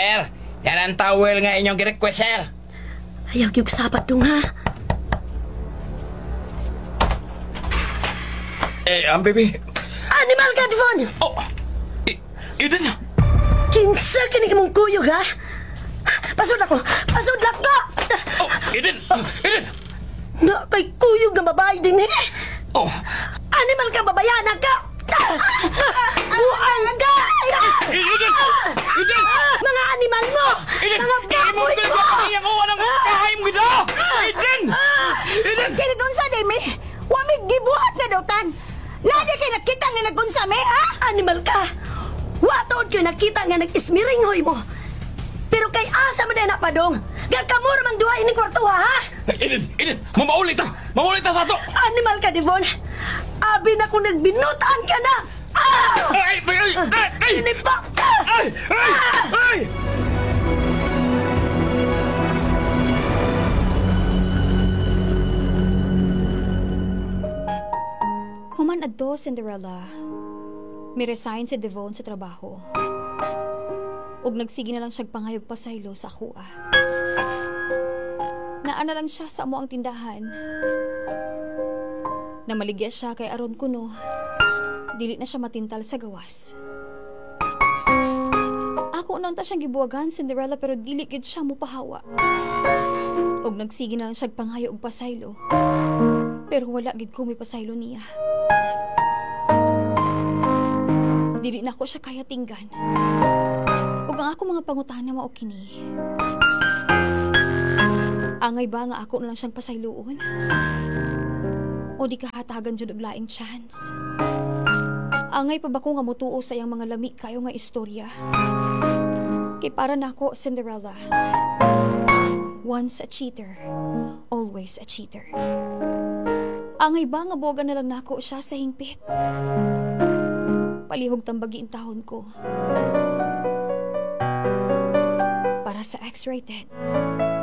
Sir, yan ang towel nga inyong gi-request, sir. Ayaw yung sapat dong ha. Ang baby. Animal ka, Devon! Oh, Eden. Kinsa ka ni imong kuyog ha? Pasod ako! Pasod lang ka! Oh, Eden. Eden. Na kay kuyog nga babae din eh! Oh, Animal ka, babayanan ka! Buang ka! Eden. Eden. Mga animal mo! Eden. Mga baboy Eden. mo! Iyang uwan ang kahay mo gito. Eden. Eden. Kinagunsa, Demi. Wamig gibuhat na dautan. Ladi kay nakita nga nagunsa, me, ha? Animal ka! Watood ko nakita nga nag-ismiringhoy mo! Pero kay asa mo na napadong! Gagkamura man duha ini kwarto ha! Eden. Eden. Mamaulit ta. Mamaulit ta sa to. Animal ka, Devon! Abi na kung nagbinutaan ka na! Ay! Sinipak ka! Ay! Ay! Ay! Human adto, Cinderella. May resign si Devon sa trabaho. Ug nagsige na lang siyang pangayog pasaylo sa ako Naana lang siya sa amo ang tindahan. Namaligya siya kay aron kuno. Dili na siya matintal sa gawas. Ako unang ta siyang gibuwagan, Cinderella, pero dili gid siya mopahawa. Ug nagsige na lang siyang pangayo og pasaylo. Pero wala gid ko may pasaylo niya. Dili na ko siya kaya tinggan. Ug ang ako mga pangutana mao kini. Angay ba nga ako na lang siyang pasayloon? O di kahatagan jud og laing chance? Angay pa ba ko nga mutuo sa iyang mga lami kayo nga istorya? Kay para nako, Cinderella. Once a cheater, always a cheater. Angay ba nga boga na lang nako siya sa hingpit? Palihog tambagi intahon ko. Para sa X-Rated.